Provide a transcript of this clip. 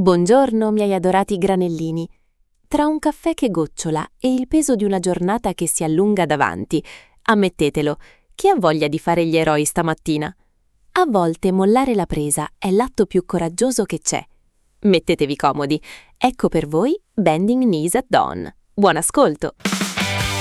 Buongiorno, miei adorati granellini. Tra un caffè che gocciola e il peso di una giornata che si allunga davanti, ammettetelo, chi ha voglia di fare gli eroi stamattina? A volte mollare la presa è l'atto più coraggioso che c'è. Mettetevi comodi. Ecco per voi Bending Knees at Dawn. Buon ascolto!